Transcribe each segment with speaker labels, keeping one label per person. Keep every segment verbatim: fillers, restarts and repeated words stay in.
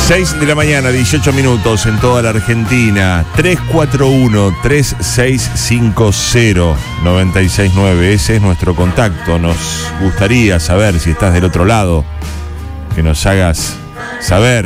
Speaker 1: seis de la mañana, dieciocho minutos en toda la Argentina. Tres cuatro uno, tres seis cinco cero, nueve seis nueve. Ese es nuestro contacto. Nos gustaría saber si estás del otro lado, que nos hagas saber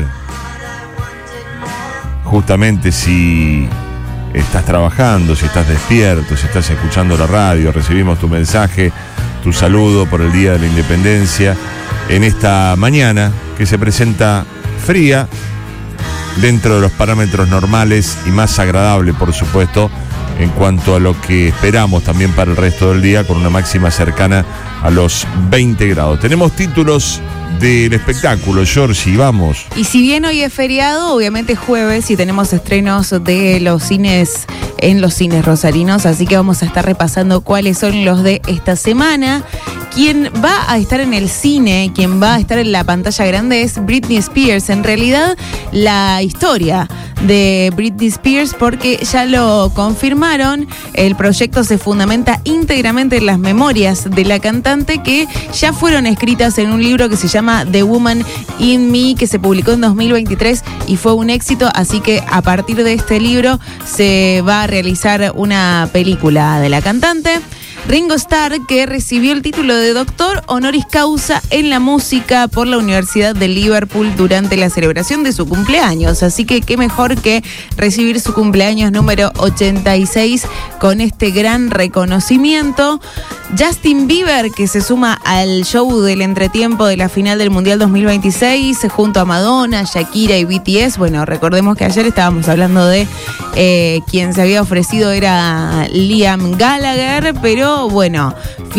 Speaker 1: justamente si estás trabajando, si estás despierto, si estás escuchando la radio. Recibimos tu mensaje, tu saludo por el Día de la Independencia en esta mañana que se presenta fría, dentro de los parámetros normales y más agradable, por supuesto, en cuanto a lo que esperamos también para el resto del día, con una máxima cercana a los veinte grados. Tenemos títulos del espectáculo, Georgie, vamos.
Speaker 2: Y si bien hoy es feriado, obviamente jueves, y tenemos estrenos de los cines en los cines rosarinos, así que vamos a estar repasando cuáles son los de esta semana. Quien va a estar en el cine, quien va a estar en la pantalla grande es Britney Spears. En realidad, la historia de Britney Spears, porque ya lo confirmaron, el proyecto se fundamenta íntegramente en las memorias de la cantante, que ya fueron escritas en un libro que se llama The Woman in Me, que se publicó en dos mil veintitrés y fue un éxito. Así que a partir de este libro se va a realizar una película de la cantante. Ringo Starr, que recibió el título de doctor honoris causa en la música por la Universidad de Liverpool durante la celebración de su cumpleaños. Así que qué mejor que recibir su cumpleaños número ochenta y seis con este gran reconocimiento. Justin Bieber, que se suma al show del entretiempo de la final del Mundial dos mil veintiséis junto a Madonna, Shakira y B T S. Bueno, recordemos que ayer estábamos hablando de eh, quien se había ofrecido era Liam Gallagher, pero bueno,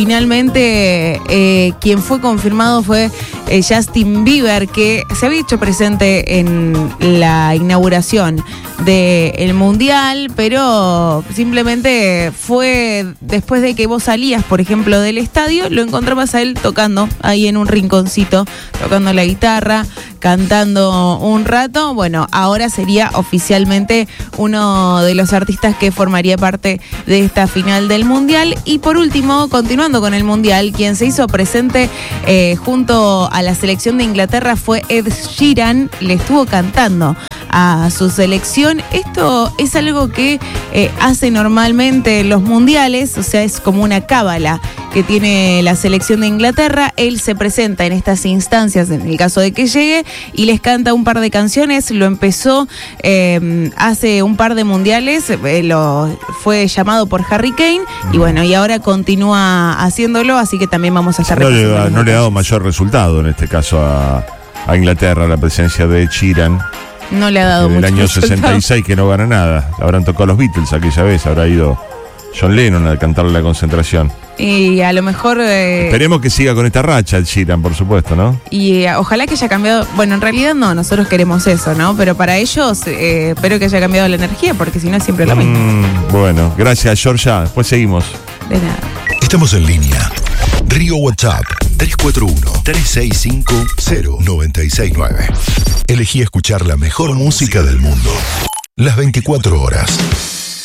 Speaker 2: finalmente eh, quien fue confirmado fue eh, Justin Bieber, que se había hecho presente en la inauguración del Mundial, pero simplemente fue después de que vos salías, por ejemplo, del estadio, lo encontrabas a él tocando ahí en un rinconcito, tocando la guitarra, cantando un rato. Bueno, ahora sería oficialmente uno de los artistas que formaría parte de esta final del Mundial. Y por último, continuando con el Mundial, quien se hizo presente eh, junto a la selección de Inglaterra fue Ed Sheeran. Le estuvo cantando a su selección. Esto es algo que eh, hace normalmente los mundiales, o sea, es como una cábala que tiene la selección de Inglaterra. Él se presenta en estas instancias, en el caso de que llegue, y les canta un par de canciones. Lo empezó eh, hace un par de mundiales, eh, lo fue llamado por Harry Kane, y bueno, y ahora continúa haciéndolo, así que también vamos a estar
Speaker 1: no
Speaker 2: repasando.
Speaker 1: Le, no le ha dado mayor resultado en este caso a, a Inglaterra la presencia de Ed Sheeran.
Speaker 2: No le ha dado mucho.
Speaker 1: En el año
Speaker 2: resultado.
Speaker 1: sesenta y seis, que no gana nada. Habrán tocado los Beatles aquella vez, habrá ido John Lennon a cantarle la concentración.
Speaker 2: Y a lo mejor... Eh,
Speaker 1: Esperemos que siga con esta racha el Sheeran, por supuesto, ¿no?
Speaker 2: Y eh, ojalá que haya cambiado... Bueno, en realidad no, nosotros queremos eso, ¿no? Pero para ellos eh, espero que haya cambiado la energía, porque si no es siempre lo mismo.
Speaker 1: Mm, bueno, gracias, Georgia. Después seguimos.
Speaker 2: De nada.
Speaker 3: Estamos en línea. Río WhatsApp tres cuatro uno, tres seis cinco cero, nueve seis nueve. Elegí escuchar la mejor música del mundo las veinticuatro horas.